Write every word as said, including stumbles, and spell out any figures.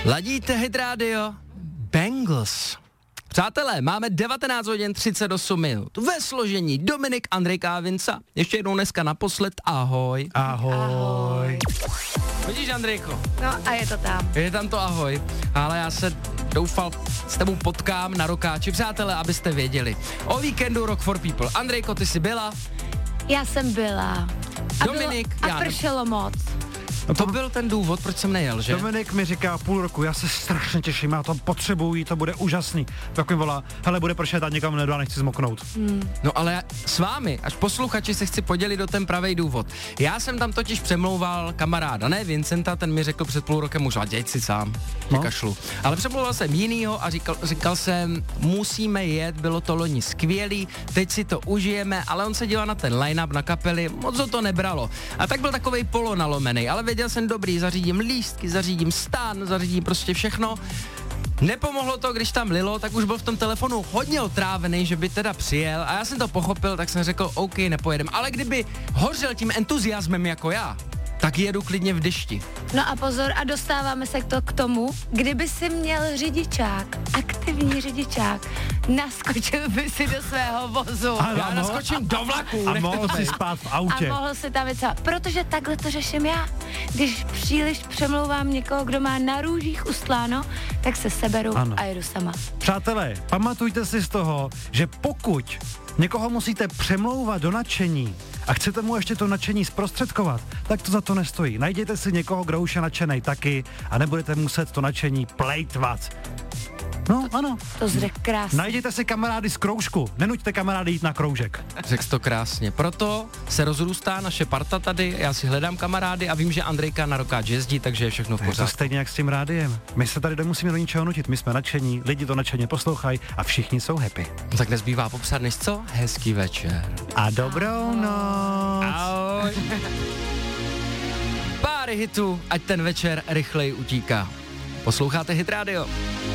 Ladíte Hit Radio? Bangles. Přátelé, máme devatenáct hodin třicet osm minut. Ve složení Dominik, Andrejka a Vinca. Ještě jednou dneska naposled. Ahoj. Ahoj. Ahoj. Vidíš, Andrejko? No a je to tam. Je tam to ahoj. Ale já se doufal s tebou potkám na Rokáči. Přátelé, abyste věděli. O víkendu Rock for People. Andrejko, ty jsi byla? Já jsem byla. A Dominik, bylo, já a ne- pršelo moc. No to byl ten důvod, proč jsem nejel, že? Dominik mi říká půl roku, já se strašně těším, já to potřebuji, to bude úžasný. Tak mi volá, hele, bude pršet a někam nedá, nechci zmoknout. Hmm. No ale s vámi, až posluchači, se chci podělit o ten pravý důvod. Já jsem tam totiž přemlouval kamaráda, ne Vincenta, ten mi řekl před půl rokem už, a děj si sám, No. kašlu. Ale přemlouval jsem jinýho a říkal, říkal jsem, musíme jet, bylo to loni skvělý, teď si to užijeme, ale on se díval na ten line-up na kapely, moc ho to nebralo. A tak byl takovej polo nalomenej, ale věděl jsem dobrý, zařídím lístky, zařídím stán, zařídím prostě všechno. Nepomohlo to, když tam lilo, tak už byl v tom telefonu hodně otrávený, že by teda přijel a já jsem to pochopil, tak jsem řekl, OK, nepojedem. Ale kdyby hořel tím entuziasmem jako já, tak jedu klidně v dešti. No a pozor, a dostáváme se to k tomu, kdyby si měl řidičák, aktivní řidičák, naskočil by si do svého vozu. A Já naskočím do vlaku. A nech to mohl si být. spát v A autě. mohl si tam něco, protože takhle to řeším já. Když příliš přemlouvám někoho, kdo má na růžích ustláno, tak se seberu Ano. a jedu sama. Přátelé, pamatujte si z toho, že pokud někoho musíte přemlouvat do nadšení a chcete mu ještě to nadšení zprostředkovat, tak to za to nestojí. Najděte si někoho, kdo už je nadšenej taky a nebudete muset to nadšení plejtvat. No, ano. To zřek krásně. Najděte si kamarády z kroužku. Nenuďte kamarády jít na kroužek. Řekl jsi to krásně. Proto se rozrůstá naše parta tady, já si hledám kamarády a vím, že Andrejka na Rokáč jezdí, takže je všechno v Je to pořádku. stejně jak s tím rádiem. My se tady nemusíme do ničeho nutit, my jsme nadšení, lidi to nadšeně poslouchají a všichni jsou happy. Tak nezbývá popsat, než co? Hezký večer. A dobrou noc. Ahoj. Pár hitů, ať ten večer rychleji utíká. Posloucháte Hit Radio.